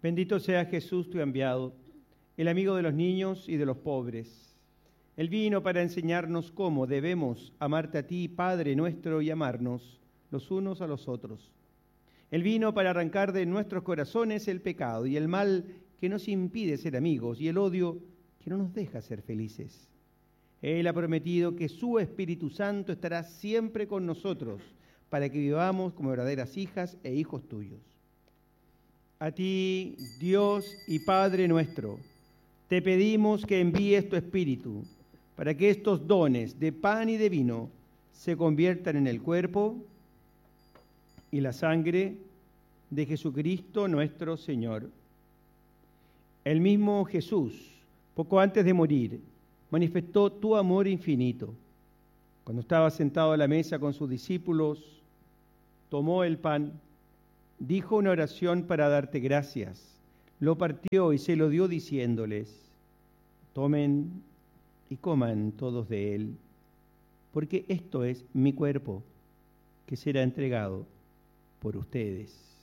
Bendito sea Jesús, tu enviado, el amigo de los niños y de los pobres. Él vino para enseñarnos cómo debemos amarte a ti, Padre nuestro, y amarnos los unos a los otros. Él vino para arrancar de nuestros corazones el pecado y el mal que nos impide ser amigos y el odio que no nos deja ser felices. Él ha prometido que su Espíritu Santo estará siempre con nosotros para que vivamos como verdaderas hijas e hijos tuyos. A ti, Dios y Padre nuestro, te pedimos que envíes tu Espíritu para que estos dones de pan y de vino se conviertan en el cuerpo y la sangre de Jesucristo nuestro Señor. El mismo Jesús, poco antes de morir, manifestó tu amor infinito. Cuando estaba sentado a la mesa con sus discípulos, tomó el pan, dijo una oración para darte gracias, lo partió y se lo dio diciéndoles: tomen y coman todos de él, porque esto es mi cuerpo, que será entregado por ustedes.